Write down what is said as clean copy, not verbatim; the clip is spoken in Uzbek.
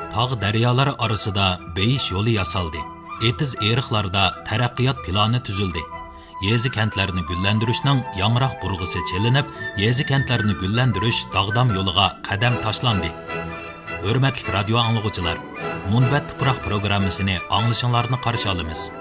tog' daryolar orasida beyish yo'li yasaldi. Etiz eriqlarda taraqqiyot plani tuzildi. Yezi kentlerini güllendirishning yangroq burg'isi chelinib, yezi kentlerini güllendirish dag'dam yo'liga qadam tashlandi. Hurmatli radio anglag'uchilar, Munbat tuproq programmasini anglashinglarni qarshi olamiz.